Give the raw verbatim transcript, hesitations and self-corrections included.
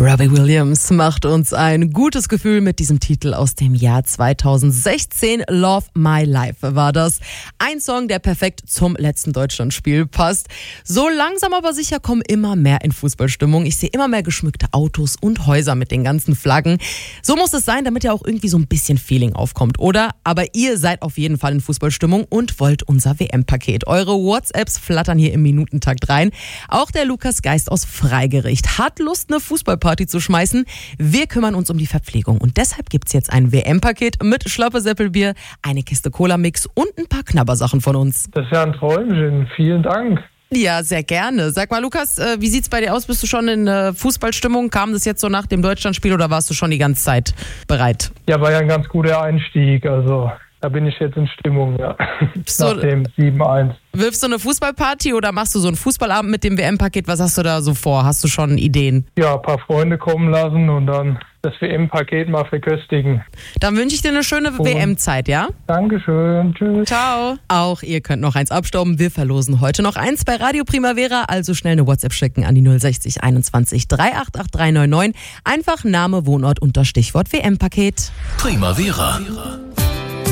Robbie Williams macht uns ein gutes Gefühl mit diesem Titel aus dem Jahr zweitausendsechzehn. Love My Life war das. Ein Song, der perfekt zum letzten Deutschlandspiel passt. So langsam aber sicher kommen immer mehr in Fußballstimmung. Ich sehe immer mehr geschmückte Autos und Häuser mit den ganzen Flaggen. So muss es sein, damit ja auch irgendwie so ein bisschen Feeling aufkommt, oder? Aber ihr seid auf jeden Fall in Fußballstimmung und wollt unser W M-Paket. Eure WhatsApps flattern hier im Minutentakt rein. Auch der Lukas Geist aus Freigericht hat Lust, eine Fußballparty zu schmeißen. Wir kümmern uns um die Verpflegung und deshalb gibt's jetzt ein W M-Paket mit Schloppe-Seppelbier, eine Kiste Cola-Mix und ein paar Knabbersachen von uns. Das ist ja ein Träumchen. Vielen Dank. Ja, sehr gerne. Sag mal, Lukas, wie sieht's bei dir aus? Bist du schon in Fußballstimmung? Kam das jetzt so nach dem Deutschlandspiel oder warst du schon die ganze Zeit bereit? Ja, war ja ein ganz guter Einstieg. Also da bin ich jetzt in Stimmung, ja. So, nach dem sieben eins. Wirfst du eine Fußballparty oder machst du so einen Fußballabend mit dem W M-Paket? Was hast du da so vor? Hast du schon Ideen? Ja, ein paar Freunde kommen lassen und dann das W M-Paket mal verköstigen. Dann wünsche ich dir eine schöne und W M-Zeit, ja? Dankeschön, tschüss. Ciao. Auch ihr könnt noch eins abstauben. Wir verlosen heute noch eins bei Radio Primavera. Also schnell eine WhatsApp schicken an die null sechzig einundzwanzig drei acht acht drei neun neun. Einfach Name, Wohnort unter Stichwort W M-Paket. Primavera.